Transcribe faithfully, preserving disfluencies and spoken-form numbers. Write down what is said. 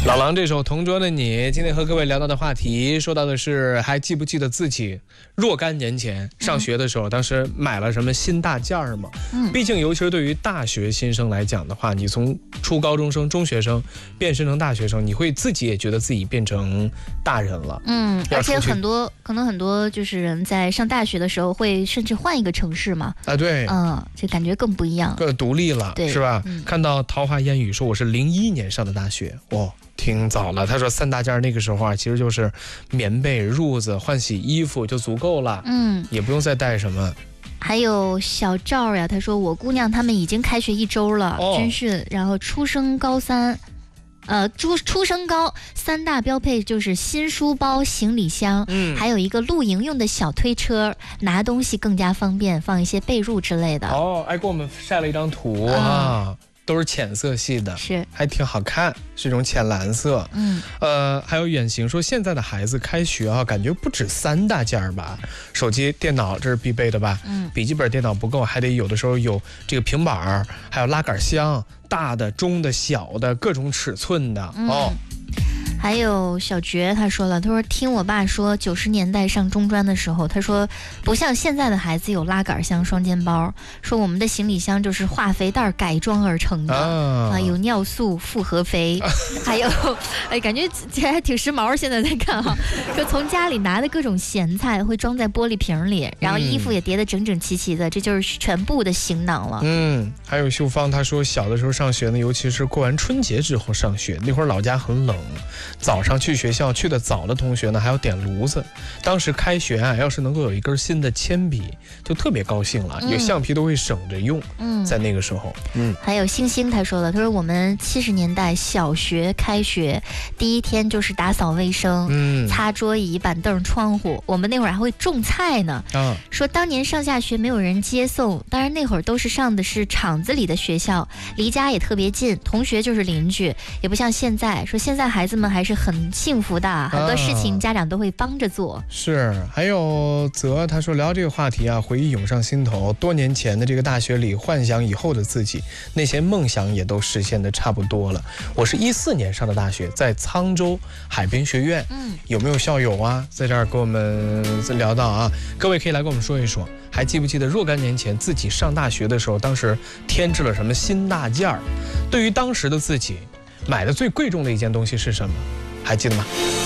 老狼这首《同桌的你》，今天和各位聊到的话题，说到的是还记不记得自己若干年前上学的时候，嗯、当时买了什么新大件儿吗？嗯，毕竟尤其是对于大学新生来讲的话，你从初高中生、中学生变身成大学生，你会自己也觉得自己变成大人了。 嗯，而且很多可能很多就是人在上大学的时候会甚至换一个城市嘛。 啊，对， 嗯，就感觉更不一样， 更独立了，是吧？嗯、看到桃花烟雨说我是零一年上的大学，哇。挺早了，他说三大件那个时候啊，其实就是棉被、褥子、换洗衣服就足够了，嗯，也不用再带什么。 还有小赵呀，他说我姑娘他们已经开学一周了，哦、军训，然后初升高三，呃，初初升高三大标配就是新书包、行李箱，嗯，还有一个露营用的小推车，拿东西更加方便，放一些被褥之类的。 哦，哎，给我们晒了一张图啊。嗯，都是浅色系的， 是还挺好看，是一种浅蓝色。嗯，呃，还有远行说现在的孩子开学啊，感觉不止三大件吧，手机、电脑这是必备的吧？嗯，笔记本电脑不够，还得有的时候有这个平板，还有拉杆箱，大的、中的、小的，各种尺寸的、嗯、哦。 还有小觉他说了，他说听我爸说九十年代上中专的时候，他说不像现在的孩子有拉杆箱、双肩包，说我们的行李箱就是化肥袋改装而成的 啊, 啊，有尿素、复合肥，啊、还有哎，感觉这还挺时髦。现在在看哈，说从家里拿的各种咸菜会装在玻璃瓶里，然后衣服也叠得整整齐齐的，这就是全部的行囊了。 嗯，还有秀芳他说小的时候上学呢，尤其是过完春节之后上学，那会儿老家很冷。早上去学校去的早的同学呢，还要点炉子。当时开学啊，要是能够有一根新的铅笔，就特别高兴了。嗯、有橡皮都会省着用。嗯，在那个时候， 嗯，还有星星他说了，他说我们七十年代小学开学第一天就是打扫卫生，嗯，擦桌椅、板凳、窗户。我们那会儿还会种菜呢。啊，说当年上下学没有人接送，当然那会儿都是上的是厂子里的学校，离家也特别近，同学就是邻居，也不像现在。说现在孩子们还是很幸福的，很多事情家长都会帮着做。啊、 是，还有泽他说聊这个话题啊，回忆涌上心头。多年前的这个大学里，幻想以后的自己，那些梦想也都实现的差不多了。我是一四年上的大学，在沧州海滨学院。嗯，有没有校友啊，在这儿跟我们聊到啊？各位可以来跟我们说一说，还记不记得若干年前自己上大学的时候，当时添置了什么新大件儿？对于当时的自己，买的最贵重的一件东西是什么？还记得吗？